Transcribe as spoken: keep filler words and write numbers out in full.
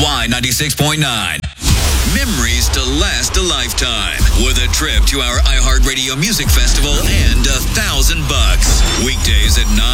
Y ninety-six point nine. Memories to last a lifetime with a trip to our iHeartRadio Music Festival and a thousand bucks. Weekdays at nine